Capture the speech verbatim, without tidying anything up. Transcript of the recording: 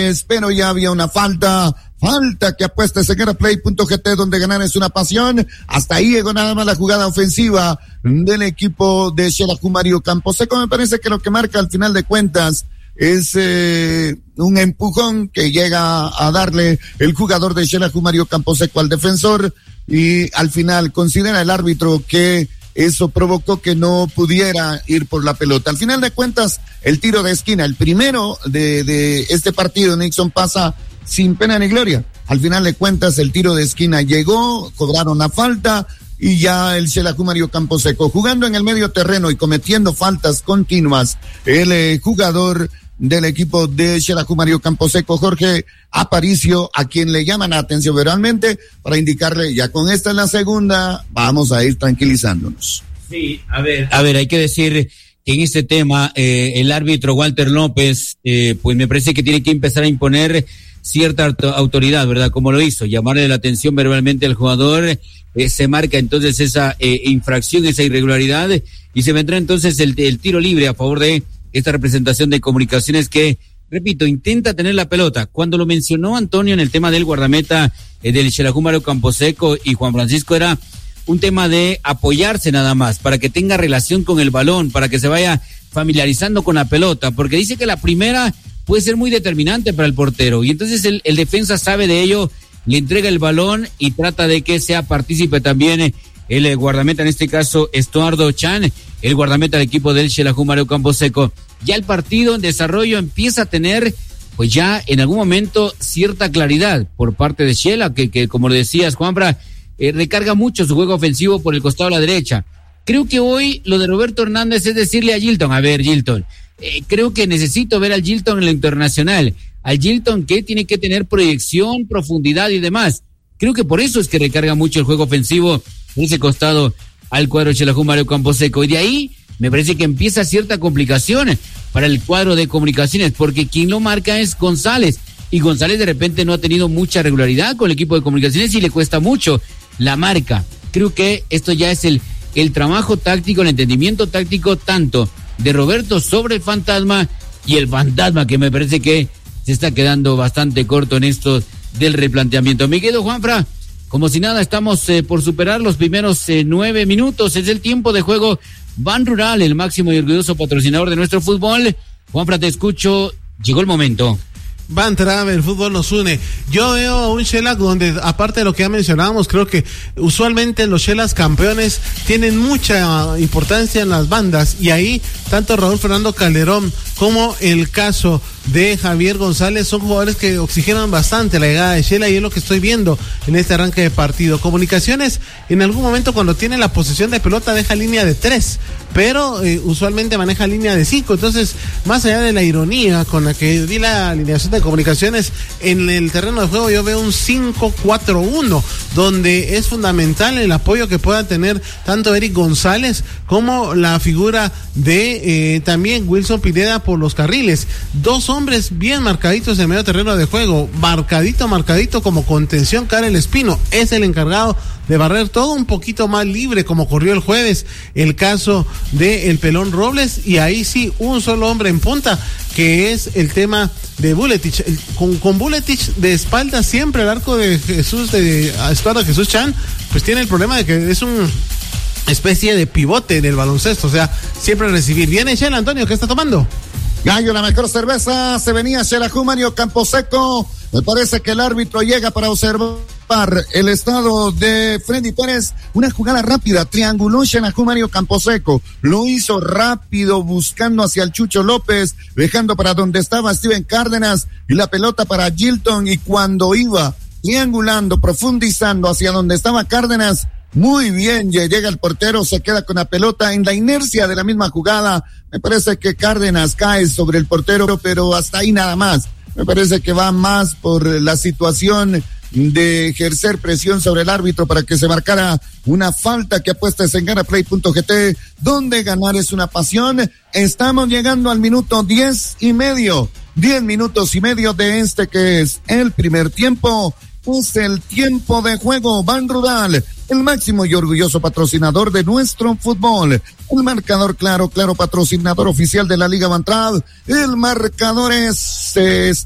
pero ya había una falta, falta que apuesta en play punto g t, donde ganar es una pasión. Hasta ahí llegó nada más la jugada ofensiva del equipo de Xelajú Mario Camposeco. Me parece que lo que marca al final de cuentas es eh, un empujón que llega a darle el jugador de Xelajú Mario Camposeco al defensor, y al final considera el árbitro que eso provocó que no pudiera ir por la pelota. Al final de cuentas, el tiro de esquina, el primero de, de este partido, Nixon, pasa sin pena ni gloria. Al final de cuentas, el tiro de esquina llegó, cobraron la falta, y ya el Xelajú Mario Camposeco, jugando en el medio terreno y cometiendo faltas continuas, el eh, jugador del equipo de Xelajú Mario Camposeco, Jorge Aparicio, a quien le llaman la atención verbalmente para indicarle, ya con esta es la segunda, vamos a ir tranquilizándonos. Sí, a ver, a ver, hay que decir que en este tema eh, el árbitro Walter López, eh, pues me parece que tiene que empezar a imponer cierta autoridad, ¿verdad? Como lo hizo, llamarle la atención verbalmente al jugador, eh, se marca entonces esa eh, infracción, esa irregularidad, y se vendrá entonces el, el tiro libre a favor de esta representación de Comunicaciones que, repito, intenta tener la pelota. Cuando lo mencionó Antonio en el tema del guardameta eh, del Xelajú Mario Camposeco y Juan Francisco, era un tema de apoyarse nada más, para que tenga relación con el balón, para que se vaya familiarizando con la pelota, porque dice que la primera puede ser muy determinante para el portero, y entonces el, el defensa sabe de ello, le entrega el balón y trata de que sea partícipe también eh, el eh, guardameta, en este caso Estuardo Chan, el guardameta del equipo del Xelajú Mario Camposeco. Ya el partido en desarrollo empieza a tener, pues ya en algún momento, cierta claridad por parte de Xela, que, que como le decías, Juanfra, eh, recarga mucho su juego ofensivo por el costado a la derecha. Creo que hoy lo de Roberto Hernández es decirle a Gilton, a ver, Gilton, eh, creo que necesito ver al Gilton en lo internacional, al Gilton que tiene que tener proyección, profundidad y demás. Creo que por eso es que recarga mucho el juego ofensivo en ese costado al cuadro Xelajú Mario Camposeco, y de ahí me parece que empieza cierta complicación para el cuadro de Comunicaciones, porque quien lo marca es González, y González de repente no ha tenido mucha regularidad con el equipo de Comunicaciones y le cuesta mucho la marca. Creo que esto ya es el, el trabajo táctico, el entendimiento táctico tanto de Roberto sobre el fantasma, y el fantasma que me parece que se está quedando bastante corto en esto del replanteamiento. Me quedo, Juanfra, como si nada, estamos eh, por superar los primeros eh, nueve minutos. Es el tiempo de juego. Ban Rural, el máximo y orgulloso patrocinador de nuestro fútbol. Juanfra, te escucho. Llegó el momento. Van Travel, el fútbol nos une. Yo veo un Xelac donde, aparte de lo que ya mencionábamos, creo que usualmente los Xelacs campeones tienen mucha importancia en las bandas, y ahí tanto Raúl Fernando Calderón como el caso de Javier González son jugadores que oxigenan bastante la llegada de Xela, y es lo que estoy viendo en este arranque de partido. Comunicaciones, en algún momento cuando tiene la posesión de pelota deja línea de tres, pero eh, usualmente maneja línea de cinco. Entonces, más allá de la ironía con la que di la alineación de Comunicaciones, en el terreno de juego yo veo un cinco cuatro uno, donde es fundamental el apoyo que pueda tener tanto Eric González como la figura de eh, también Wilson Pineda por los carriles. Dos hombres bien marcaditos en medio terreno de juego, marcadito, marcadito como contención. Karel Espino es el encargado de barrer todo un poquito más libre, como ocurrió el jueves, el caso de el Pelón Robles, y ahí sí, un solo hombre en punta, que es el tema de Buletich. El, con, con Buletich de espalda siempre el arco de Jesús, de Estuardo Jesús Chan, pues tiene el problema de que es un especie de pivote en el baloncesto, o sea, siempre recibir. Viene Xela, Antonio, ¿qué está tomando? Gallo, la mejor cerveza, se venía Xelajú Mario Camposeco. Me parece que el árbitro llega para observar el estado de Freddy Pérez. Una jugada rápida, trianguló Xelajú Mario Camposeco. Lo hizo rápido, buscando hacia el Chucho López, dejando para donde estaba Steven Cárdenas, y la pelota para Gilton, y cuando iba triangulando, profundizando hacia donde estaba Cárdenas, muy bien, llega el portero, se queda con la pelota en la inercia de la misma jugada. Me parece que Cárdenas cae sobre el portero, pero hasta ahí nada más. Me parece que va más por la situación de ejercer presión sobre el árbitro para que se marcara una falta que apuestas en gana play punto g t, donde ganar es una pasión. Estamos llegando al minuto diez y medio, diez minutos y medio de este que es el primer tiempo. Es el tiempo de juego. Ban Rural, el máximo y orgulloso patrocinador de nuestro fútbol. El marcador, claro, claro, patrocinador oficial de la Liga Bantrav. El marcador es, es